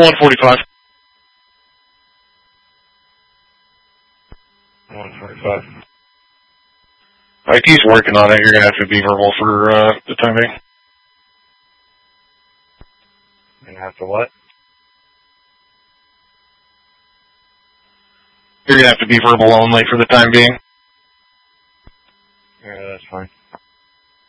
145. 145. Alright, he's working on it. You're going to have to be verbal for the time being. And after what? You're going to have to be verbal only for the time being. Yeah, that's fine.